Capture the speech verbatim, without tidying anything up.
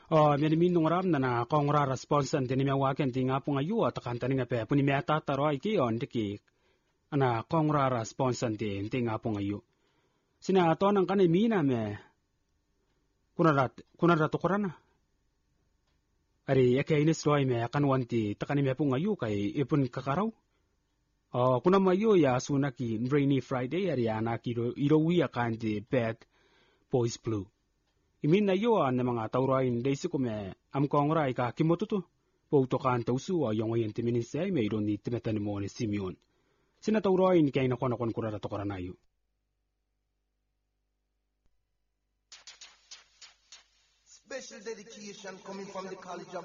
O mi min nungram na na kongra response an tini me waken tinga punga yu at kan tani nga pe puni me ta taro iki on diki ana kongra response an tin tinga punga yu sina to nang kan mi na me kunarat kunarat to korana ari eke inis roi me kan wanti takani me punga yu kai ipun kakarau o kuna mayo ya sunaki rainy Friday ari ana kiro iro wi akan di bad boys blue imin na yo an mga tawrain desi ko me am kongra ika kimotutu po to kan tawsu o yung yen timinin say me iron ni timetan mo ni Simeon sina tawrain kay na kono kon kurara to koranayo special dedication coming from the College of